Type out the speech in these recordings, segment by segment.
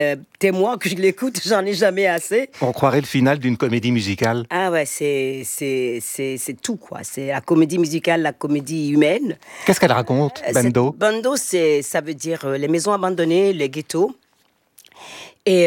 Témoin que je l'écoute, j'en ai jamais assez. On croirait le final d'une comédie musicale. Ah ouais, c'est tout, quoi. C'est la comédie musicale, la comédie humaine. Qu'est-ce qu'elle raconte, Bando? Bando, ça veut dire les maisons abandonnées, les ghettos. Et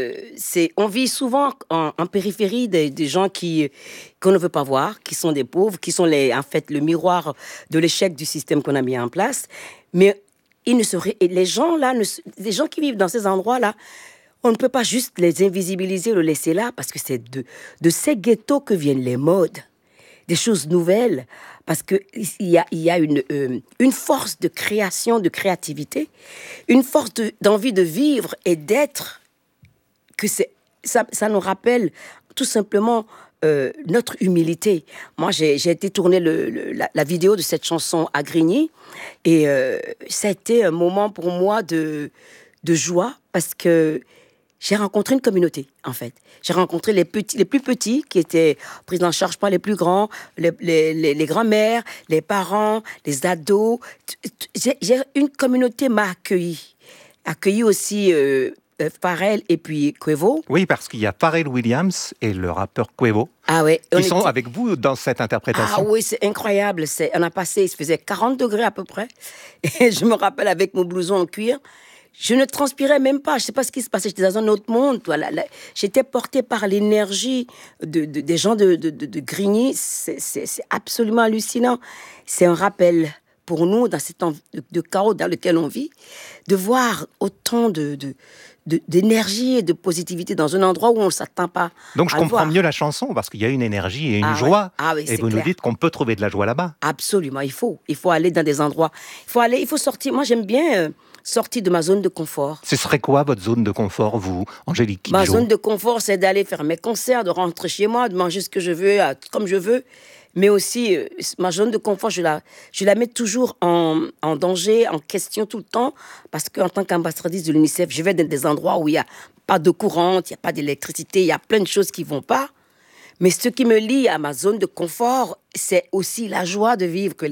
on vit souvent en périphérie des gens qu'on ne veut pas voir, qui sont des pauvres, qui sont en fait le miroir de l'échec du système qu'on a mis en place. Mais les gens là, les gens qui vivent dans ces endroits-là, on ne peut pas juste les invisibiliser ou les laisser là, parce que c'est de ces ghettos que viennent les modes, des choses nouvelles, parce qu'il y a une force de création, de créativité, une force d'envie de vivre et d'être, que ça nous rappelle tout simplement notre humilité. Moi, j'ai été tourner la vidéo de cette chanson à Grigny, et ça a été un moment pour moi de joie, parce que j'ai rencontré une communauté, en fait. J'ai rencontré les plus petits qui étaient pris en charge par les plus grands, les grands-mères, les parents, les ados. Une communauté m'a accueilli aussi Pharrell et puis Quavo. Oui, parce qu'il y a Pharrell Williams et le rappeur Quavo. Ah ouais, Ils sont avec vous dans cette interprétation. Ah oui, c'est incroyable. On a passé, il faisait 40 degrés à peu près. Et je me rappelle avec mon blouson en cuir. Je ne transpirais même pas. Je ne sais pas ce qui se passait. J'étais dans un autre monde. J'étais portée par l'énergie des gens de Grigny. C'est absolument hallucinant. C'est un rappel pour nous, dans ce temps de chaos dans lequel on vit, de voir autant d'énergie et de positivité dans un endroit où on ne s'attend pas. Donc je comprends mieux la chanson, parce qu'il y a une énergie et une joie. Ouais. Ah oui, et vous clair. Nous dites qu'on peut trouver de la joie là-bas. Absolument, il faut aller dans des endroits. Il faut sortir. Moi, j'aime bien sortir de ma zone de confort. Ce serait quoi votre zone de confort, vous, Angélique Kidjo? Ma zone de confort, c'est d'aller faire mes concerts, de rentrer chez moi, de manger ce que je veux, comme je veux. Mais aussi, ma zone de confort, je la mets toujours en danger, en question tout le temps, parce qu'en tant qu'ambassadrice de l'UNICEF, je vais dans des endroits où il n'y a pas de courant, il n'y a pas d'électricité, il y a plein de choses qui ne vont pas. Mais ce qui me lie à ma zone de confort, c'est aussi la joie de vivre que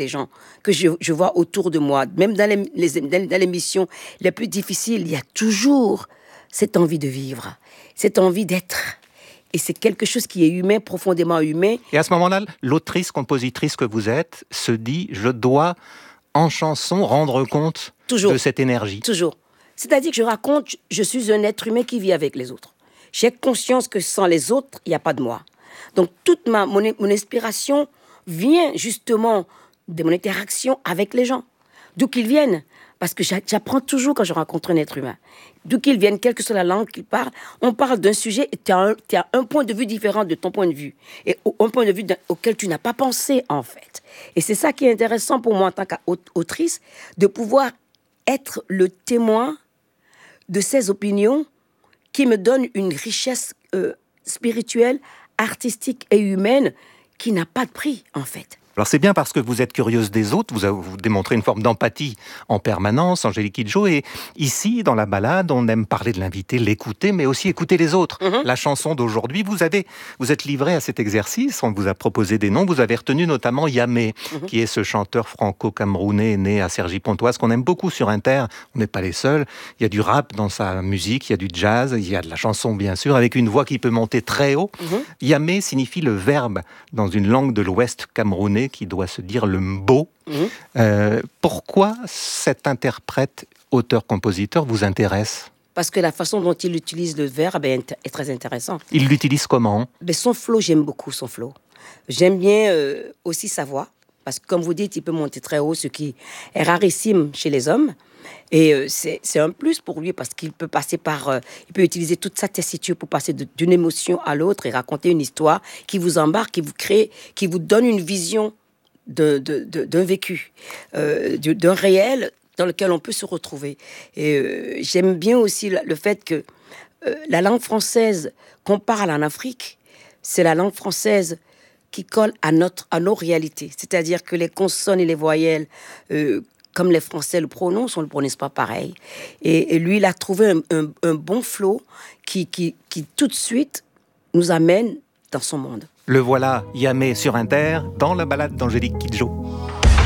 je vois autour de moi. Même dans les missions les plus difficiles, il y a toujours cette envie de vivre, cette envie d'être. Et c'est quelque chose qui est humain, profondément humain. Et à ce moment-là, l'autrice, compositrice que vous êtes se dit « Je dois, en chanson, rendre compte de cette énergie ». Toujours. C'est-à-dire que je raconte, je suis un être humain qui vit avec les autres. J'ai conscience que sans les autres, il n'y a pas de moi. Donc, toute mon inspiration vient justement de mon interaction avec les gens. D'où qu'ils viennent. Parce que j'apprends toujours quand je rencontre un être humain. D'où qu'ils viennent, quelle que soit la langue qu'ils parlent, on parle d'un sujet et tu as un point de vue différent de ton point de vue. Et un point de vue auquel tu n'as pas pensé, en fait. Et c'est ça qui est intéressant pour moi en tant qu'autrice, de pouvoir être le témoin de ces opinions qui me donnent une richesse spirituelle, artistique et humaine qui n'a pas de prix, en fait. Alors c'est bien parce que vous êtes curieuse des autres, vous démontrez une forme d'empathie en permanence, Angélique Kidjo, et ici, dans la balade, on aime parler de l'invité, l'écouter, mais aussi écouter les autres. La chanson d'aujourd'hui, vous êtes livré à cet exercice, on vous a proposé des noms, vous avez retenu notamment Yamé, qui est ce chanteur franco-camerounais né à Cergy-Pontoise, qu'on aime beaucoup sur Inter, on n'est pas les seuls, il y a du rap dans sa musique, il y a du jazz, il y a de la chanson bien sûr, avec une voix qui peut monter très haut. Yamé signifie le verbe dans une langue de l'Ouest camerounais, qui doit se dire le mbo. Pourquoi cet interprète, auteur-compositeur vous intéresse? Parce que la façon dont il utilise le verbe est très intéressante. Il l'utilise comment? Son flow, j'aime beaucoup son flow. J'aime bien aussi sa voix, parce que comme vous dites, il peut monter très haut, ce qui est rarissime chez les hommes. Et c'est un plus pour lui, parce qu'il peut passer il peut utiliser toute sa tessiture pour passer d'une émotion à l'autre et raconter une histoire qui vous embarque, qui vous crée, qui vous donne une vision d'un vécu, d'un réel dans lequel on peut se retrouver. Et j'aime bien aussi le fait que la langue française qu'on parle en Afrique, c'est la langue française qui colle à nos réalités. C'est-à-dire que les consonnes et les voyelles, comme les Français le prononcent, on ne le prononce pas pareil. Et lui, il a trouvé un bon flow qui tout de suite nous amène dans son monde. Le voilà, Yamé sur Inter, dans la balade d'Angélique Kidjo.